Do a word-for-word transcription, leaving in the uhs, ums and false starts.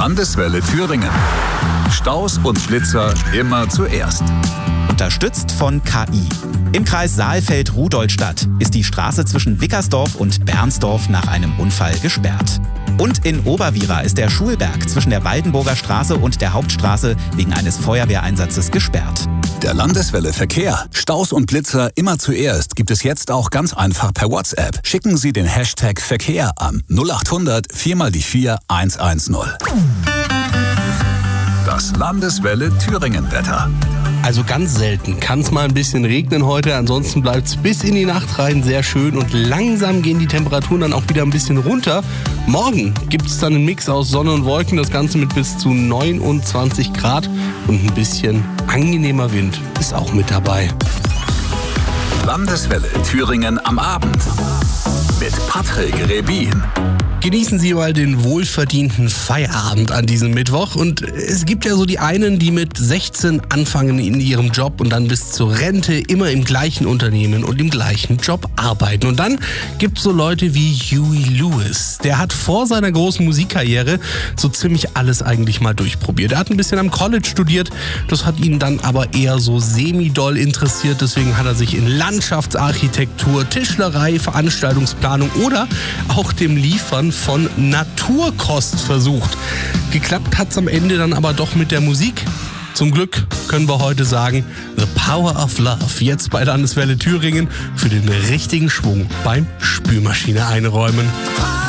Landeswelle Thüringen. Staus und Blitzer immer zuerst. Unterstützt von K I. Im Kreis Saalfeld-Rudolstadt ist die Straße zwischen Wickersdorf und Bernsdorf nach einem Unfall gesperrt. Und in Oberwiera ist der Schulberg zwischen der Waldenburger Straße und der Hauptstraße wegen eines Feuerwehreinsatzes gesperrt. Der Landeswelle Verkehr. Staus und Blitzer immer zuerst gibt es jetzt auch ganz einfach per WhatsApp. Schicken Sie den Hashtag Verkehr an null acht hundert vier mal die vier eins eins null. Das Landeswelle Thüringen-Wetter. Also ganz selten kann es mal ein bisschen regnen heute, ansonsten bleibt es bis in die Nacht rein sehr schön und langsam gehen die Temperaturen dann auch wieder ein bisschen runter. Morgen gibt es dann einen Mix aus Sonne und Wolken, das Ganze mit bis zu neunundzwanzig Grad und ein bisschen angenehmer Wind ist auch mit dabei. Landeswelle Thüringen am Abend mit Patrick Rebin. Genießen Sie mal den wohlverdienten Feierabend an diesem Mittwoch. Und es gibt ja so die einen, die mit sechzehn anfangen in ihrem Job und dann bis zur Rente immer im gleichen Unternehmen und im gleichen Job arbeiten. Und dann gibt es so Leute wie Huey Lewis. Der hat vor seiner großen Musikkarriere so ziemlich alles eigentlich mal durchprobiert. Er hat ein bisschen am College studiert, das hat ihn dann aber eher so semi-doll interessiert. Deswegen hat er sich in Landschaftsarchitektur, Tischlerei, Veranstaltungsplanung oder auch dem Liefern von Naturkost versucht. Geklappt hat's am Ende dann aber doch mit der Musik. Zum Glück können wir heute sagen, The Power of Love, jetzt bei Landeswelle Thüringen für den richtigen Schwung beim Spülmaschine einräumen.